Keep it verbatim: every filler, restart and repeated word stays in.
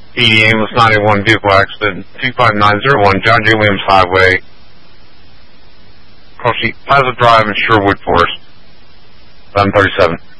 E D Ambulance nine eight one vehicle accident, two five nine zero one John J. Williams Highway, across the Plaza Drive in Sherwood Forest, eleven thirty-seven.